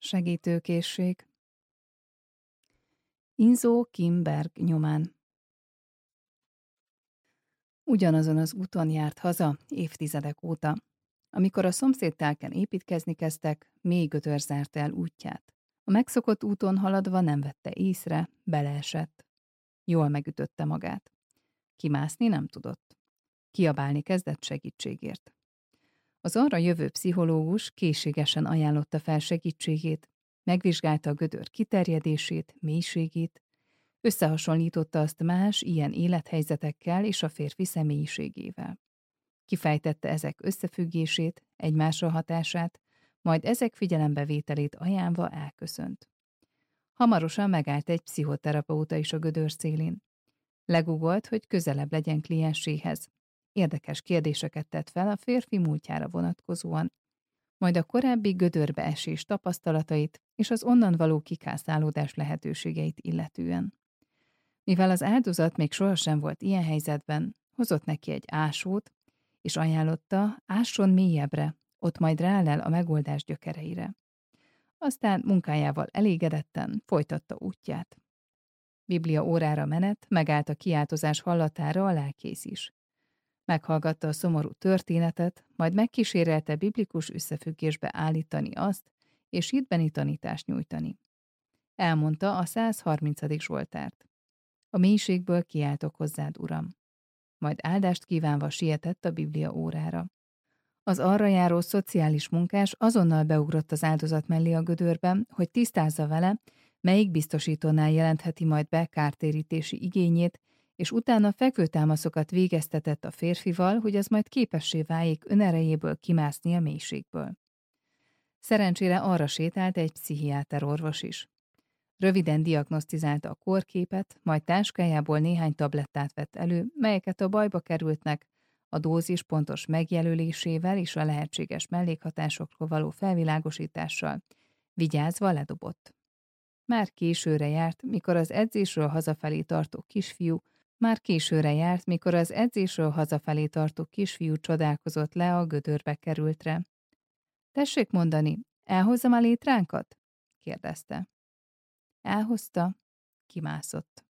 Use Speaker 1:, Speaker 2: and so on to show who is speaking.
Speaker 1: Segítőkészség. Inzó Kim Berg nyomán. Ugyanazon az úton járt haza évtizedek óta. Amikor a szomszédtelken építkezni kezdtek, mély gödör zárta el útját. A megszokott úton haladva nem vette észre, beleesett. Jól megütötte magát. Kimászni nem tudott. Kiabálni kezdett segítségért. Az arra jövő pszichológus készségesen ajánlotta fel segítségét, megvizsgálta a gödör kiterjedését, mélységét, összehasonlította azt más ilyen élethelyzetekkel és a férfi személyiségével. Kifejtette ezek összefüggését, egymásra hatását, majd ezek figyelembevételét ajánlva elköszönt. Hamarosan megállt egy pszichoterapeuta is a gödör szélén. Legugolt, hogy közelebb legyen klienséhez. Érdekes kérdéseket tett fel a férfi múltjára vonatkozóan, majd a korábbi gödörbeesés tapasztalatait és az onnan való kikászálódás lehetőségeit illetően. Mivel az áldozat még sohasem volt ilyen helyzetben, hozott neki egy ásót, és ajánlotta, ásson mélyebbre, ott majd rálel a megoldás gyökereire. Aztán munkájával elégedetten folytatta útját. Biblia órára menet, megállt a kiáltozás hallatára a lelkész is. Meghallgatta a szomorú történetet, majd megkísérelte biblikus összefüggésbe állítani azt, és hitbeni tanítást nyújtani. Elmondta a 130. Zsoltárt. A mélységből kiáltok hozzád, Uram. Majd áldást kívánva sietett a Biblia órára. Az arra járó szociális munkás azonnal beugrott az áldozat mellé a gödörbe, hogy tisztázza vele, melyik biztosítónál jelentheti majd be kártérítési igényét, és utána fekvőtámaszokat végeztetett a férfival, hogy az majd képessé váljék önerejéből kimászni a mélységből. Szerencsére arra sétált egy pszichiáter orvos is. Röviden diagnosztizálta a kórképet, majd táskájából néhány tablettát vett elő, melyeket a bajba kerültnek, a dózis pontos megjelölésével és a lehetséges mellékhatásokról való felvilágosítással vigyázva ledobott. Már későre járt, mikor az edzésről hazafelé tartó kisfiú csodálkozott le a gödörbe kerültre. Tessék mondani, elhozzam a létránkat? Kérdezte. Elhozta, kimászott.